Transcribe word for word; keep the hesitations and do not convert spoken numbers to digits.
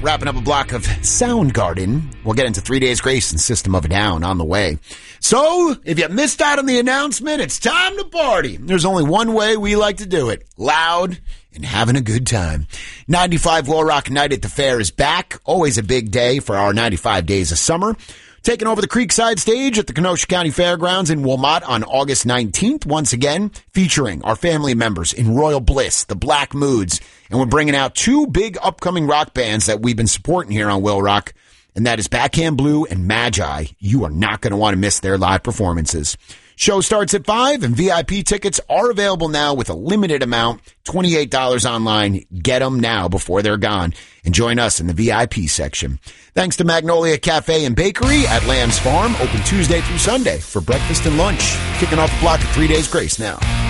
Wrapping up a block of Soundgarden. We'll get into Three Days Grace and System of a Down on the way. So, if you missed out on the announcement, it's time to party. There's only one way we like to do it. Loud and having a good time. ninety-five Will Rock Night at the Fair is back. Always a big day for our ninety-five Days of Summer. Taking over the Creekside stage at the Kenosha County Fairgrounds in Wilmot on August nineteenth, once again, featuring our family members in Royal Bliss, the Black Moods, and we're bringing out two big upcoming rock bands that we've been supporting here on Will Rock, and that is Backhand Blue and Magi. You are not going to want to miss their live performances. Show starts at five, and V I P tickets are available now with a limited amount, twenty-eight dollars online. Get them now before they're gone, and join us in the V I P section. Thanks to Magnolia Cafe and Bakery at Lamb's Farm, open Tuesday through Sunday for breakfast and lunch. Kicking off the block of Three Days Grace now.